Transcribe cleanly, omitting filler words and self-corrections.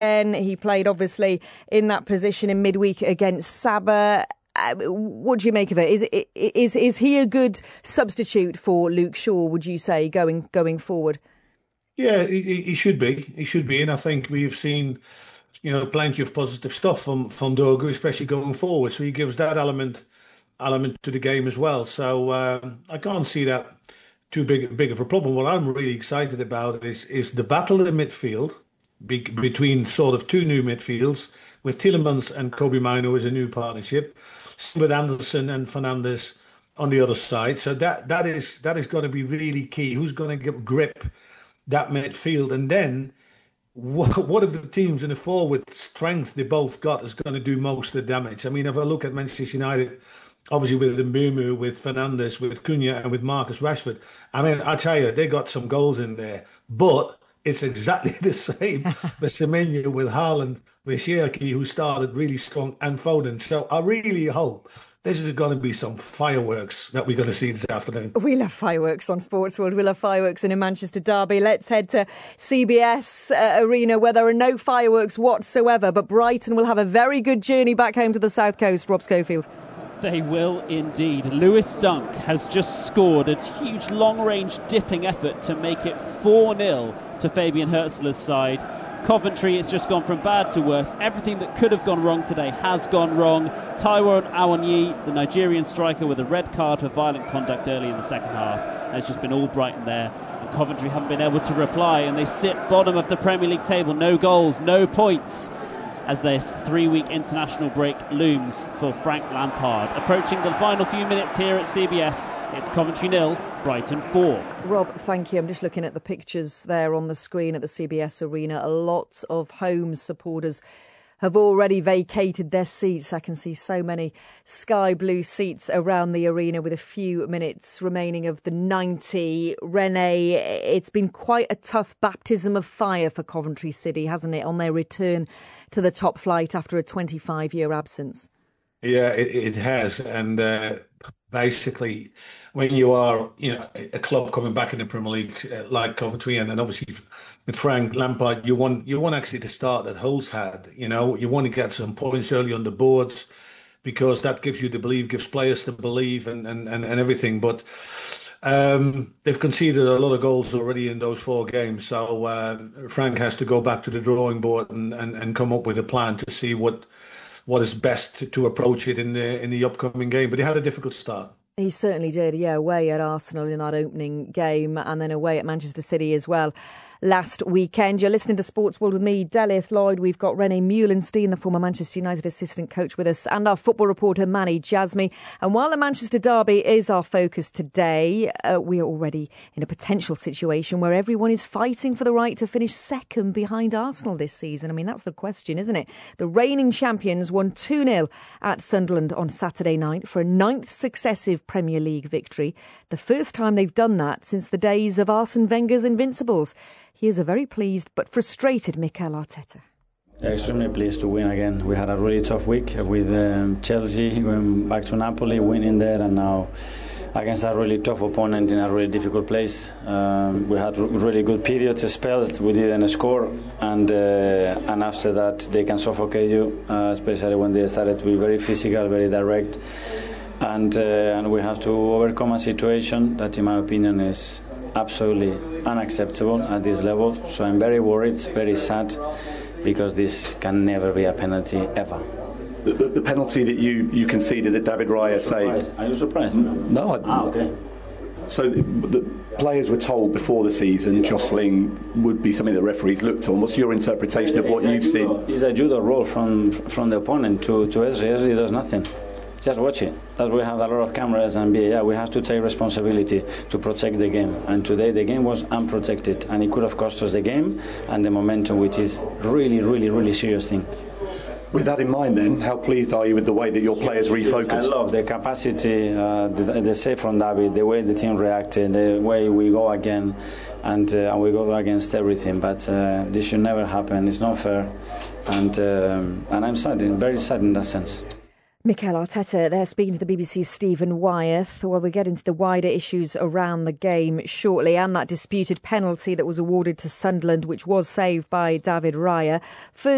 And he played, obviously, in that position in midweek against Sabah. What do you make of it? Is he a good substitute for Luke Shaw, would you say, going forward? Yeah, he should be. He should be. And I think we've seen, plenty of positive stuff from Dogu, especially going forward. So he gives that element to the game as well. So I can't see that too big of a problem. What I'm really excited about is the battle in midfield between sort of two new midfields with Tielemans and Kobbie Mainoo as a new partnership, with Anderson and Fernandes on the other side. So that is going to be really key. Who's going to grip that midfield? And then what of the teams in the forward strength they both got is going to do most of the damage? I mean, if I look at Manchester United, obviously with Mbeumo, with Fernandes, with Cunha and with Marcus Rashford, I mean, I tell you, they got some goals in there. But it's exactly the same with Semenyo, with Haaland, with Cherki, who started really strong, and Foden. So I really hope this is going to be some fireworks that we're going to see this afternoon. We love fireworks on Sports World. We love fireworks in a Manchester derby. Let's head to CBS Arena, where there are no fireworks whatsoever. But Brighton will have a very good journey back home to the South Coast. Rob Schofield. They will indeed. Lewis Dunk has just scored a huge long-range dipping effort to make it 4-0 to Fabian Hürzeler's side. Coventry, it's just gone from bad to worse. Everything that could have gone wrong today has gone wrong. Taiwo Awoniyi, the Nigerian striker, with a red card for violent conduct early in the second half. It's just been all Brighton there. And Coventry haven't been able to reply, and they sit bottom of the Premier League table. No goals, no points, as this 3-week international break looms for Frank Lampard. Approaching the final few minutes here at CBS, it's Coventry 0, Brighton 4. Rob, thank you. I'm just looking at the pictures there on the screen at the CBS Arena. A lot of home supporters have already vacated their seats. I can see so many sky blue seats around the arena with a few minutes remaining of the 90. Rene, it's been quite a tough baptism of fire for Coventry City, hasn't it, on their return to the top flight after a 25-year absence? Yeah, it has. And basically, when you are, a club coming back in the Premier League like Coventry, and then obviously with Frank Lampard, you want actually to start that Hull's had. You want to get some points early on the boards, because that gives you the belief, gives players the belief and everything. But they've conceded a lot of goals already in those 4 games. So Frank has to go back to the drawing board and come up with a plan to see what is best to approach it in the upcoming game. But he had a difficult start. He certainly did, yeah, away at Arsenal in that opening game, and then away at Manchester City as well last weekend. You're listening to Sports World with me, Delith Lloyd. We've got Rene Meulenstein, the former Manchester United assistant coach, with us, and our football reporter Manny Jasmy. And while the Manchester derby is our focus today, we are already in a potential situation where everyone is fighting for the right to finish second behind Arsenal this season. I mean, that's the question, isn't it? The reigning champions won 2-0 at Sunderland on Saturday night for a 9th successive Premier League victory. The first time they've done that since the days of Arsene Wenger's Invincibles. Here's a very pleased but frustrated Mikel Arteta. Extremely pleased to win again. We had a really tough week with Chelsea, going back to Napoli, winning there, and now against a really tough opponent in a really difficult place. We had really good periods, spells, we didn't score, and after that they can suffocate you, especially when they started to be very physical, very direct, and we have to overcome a situation that, in my opinion, is absolutely unacceptable at this level. So I'm very worried, very sad, because this can never be a penalty ever. The penalty that you conceded that David Raya saved. Are you surprised? No. Okay. So the players were told before the season jostling would be something that referees looked on. What's your interpretation of what you've seen? It's a judo roll from the opponent to Ezri. Ezri does nothing. Just watch it. That we have a lot of cameras and we have to take responsibility to protect the game. And today the game was unprotected, and it could have cost us the game and the momentum, which is really, really, really serious thing. With that in mind, then, how pleased are you with the way that your players refocused? I love the capacity, the save from David, the way the team reacted, the way we go again, and we go against everything. But this should never happen. It's not fair, and I'm saddened, very sad in that sense. Mikel Arteta there speaking to the BBC's Stephen Wyeth. Well, we'll get into the wider issues around the game shortly, and that disputed penalty that was awarded to Sunderland, which was saved by David Raya. First